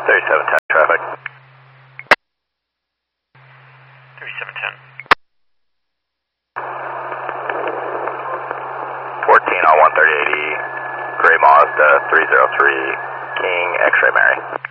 3710 traffic. 3710. 14 on 13080, Gray Mazda 303, King X-Ray Mary.